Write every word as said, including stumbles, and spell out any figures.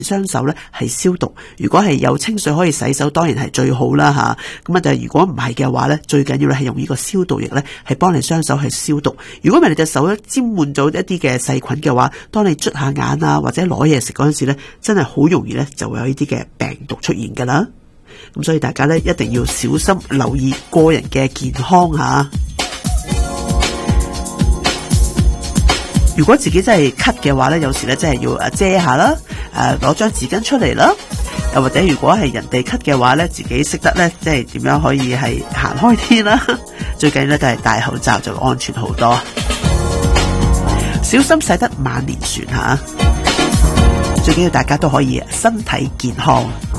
雙手咧係消毒。如果係有清水可以洗手，當然係最好啦吓。咁啊，但係如果唔係嘅話咧，最緊要咧係用呢個消毒液咧，係幫你雙手係消毒。如果唔係你隻手咧沾滿咗一啲嘅細菌嘅話，當你捽下眼啊或者攞嘢食嗰陣時咧，真係好容易咧就會有呢啲嘅病毒出現噶啦。咁所以大家咧一定要小心留意個人嘅健康吓。如果自己真係咳嘅話咧，有時咧真係要誒遮下啦，誒攞張紙巾出嚟啦，又或者如果係人哋咳嘅話咧，自己識得咧即係點樣可以係行開啲啦。最緊要咧都係戴口罩就安全好多。小心駛得萬年船吓，最緊要大家都可以身體健康。